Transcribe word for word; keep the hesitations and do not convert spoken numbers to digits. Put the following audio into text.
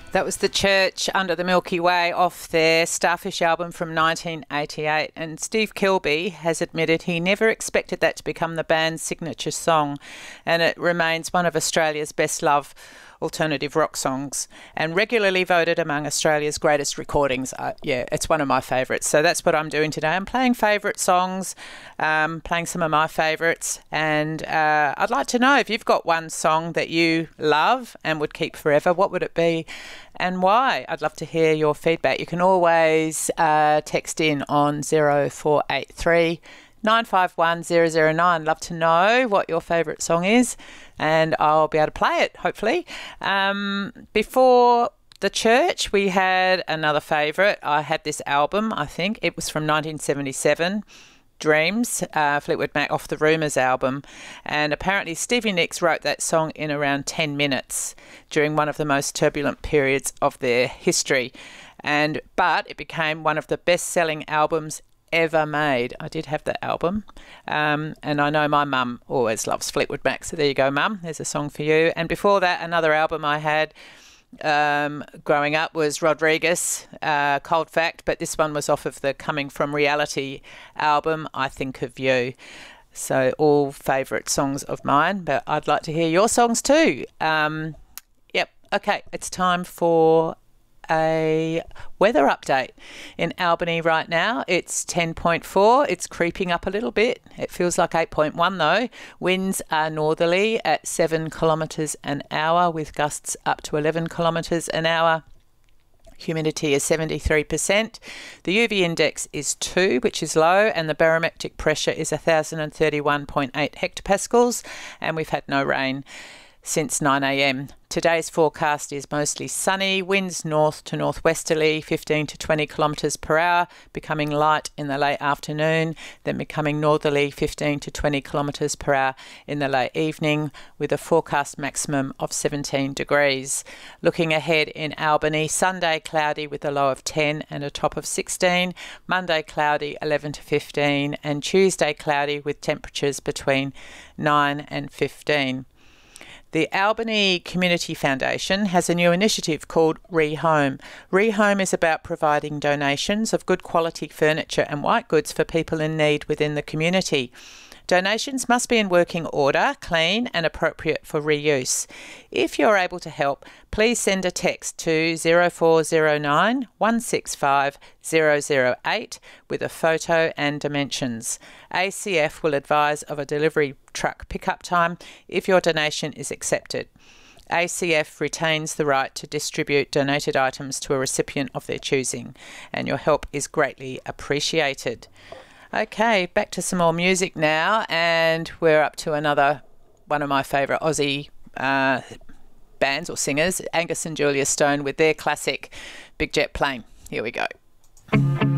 That was The Church, Under the Milky Way, off their Starfish album from nineteen eighty-eight. And Steve Kilbey has admitted he never expected that to become the band's signature song. And it remains one of Australia's best-loved alternative rock songs and regularly voted among Australia's greatest recordings. Uh, yeah, it's one of my favourites. So that's what I'm doing today. I'm playing favourite songs, um, playing some of my favourites. And uh, I'd like to know if you've got one song that you love and would keep forever, what would it be and why? I'd love to hear your feedback. You can always uh, text in on zero four eight three nine five one zero zero nine. Love to know what your favourite song is and I'll be able to play it, hopefully. Um, before The Church, we had another favourite. I had this album, I think. It was from nineteen seventy-seven, Dreams, uh, Fleetwood Mac Off the Rumours album. And apparently Stevie Nicks wrote that song in around ten minutes during one of the most turbulent periods of their history. And but it became one of the best-selling albums ever made. I did have that album, um, and I know my mum always loves Fleetwood Mac, so there you go, Mum, there's a song for you. And before that, another album I had um, growing up was Rodriguez, uh, Cold Fact, but this one was off of the Coming From Reality album, I Think of You. So all favourite songs of mine, but I'd like to hear your songs too. Um, yep, okay, it's time for a weather update. In Albany right now, it's ten point four. It's creeping up a little bit. It feels like eight point one though. Winds are northerly at seven kilometres an hour with gusts up to eleven kilometres an hour. Humidity is seventy-three percent. The U V index is two, which is low, and the barometric pressure is one thousand thirty-one point eight hectopascals, and we've had no rain since nine a m. Today's forecast is mostly sunny, winds north to northwesterly, fifteen to twenty kilometres per hour, becoming light in the late afternoon, then becoming northerly, fifteen to twenty kilometres per hour in the late evening, with a forecast maximum of seventeen degrees. Looking ahead in Albany, Sunday cloudy with a low of ten and a top of sixteen, Monday cloudy eleven to fifteen, and Tuesday cloudy with temperatures between nine and fifteen. The Albany Community Foundation has a new initiative called Rehome. Rehome is about providing donations of good quality furniture and white goods for people in need within the community. Donations must be in working order, clean and appropriate for reuse. If you're able to help, please send a text to zero four zero nine one six five zero zero eight with a photo and dimensions. A C F will advise of a delivery truck pickup time if your donation is accepted. A C F retains the right to distribute donated items to a recipient of their choosing, and your help is greatly appreciated. Okay, back to some more music now, and we're up to another one of my favourite Aussie uh, bands or singers, Angus and Julia Stone, with their classic Big Jet Plane. Here we go.